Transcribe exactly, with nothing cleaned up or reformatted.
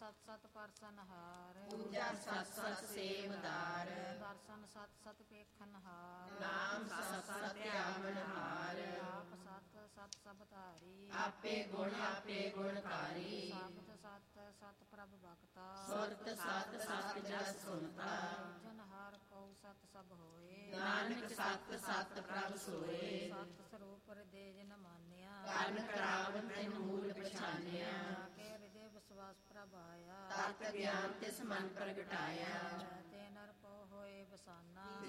ਸਤ ਸਤ ਪਰਸਨਹਾਰ। ਪੂਜਾ ਸਤ ਸਤ ਸੇਵਦਾਰ। ਦਰਸ਼ਨ ਸਤ ਸਤ ਵੇਖਣਹਾਰ। ਨਾਮ ਸਤ ਸਤ ਧਿਆਵਨਹਾਰ। ਆਪ ਸਤ ਸਤ ਸਭ ਧਾਰੀ। ਆਪੇ ਗੁਣ ਆਪੇ ਗੁਣਕਾਰੀ। ਸਾਖਤ ਸਤ ਸਤ ਪ੍ਰਭ ਭਗਤਾ। ਸੁਰਤ ਸਤ ਸਤ ਜਸ ਸੁਨਤਾ। ਜਨ ਹਰ ਕਉ ਸਤ ਸਭ ਹੋਏ। ਨਾਨਕ ਸਤ ਸਤ ਪ੍ਰਭ ਸੋਏ। ਸਤ ਸਰੂਪ ਹਿਰਦੇ ਜਿਨ ਮਾਨਿਆ। ਕਰਨ ਕਰਾਵਨ ਤਿਨ ਮੂਲ ਪਛਾਨਿਆ। ਜਾ ਕੇ ਹਿਰਦੇ ਵਿਸ਼ਵਾਸ ਪ੍ਰਭ ਆਇਆ। ਤਤ ਗਿਆਨ ਤਿਸ ਮਨ ਪ੍ਰਗਟਾਇਆ।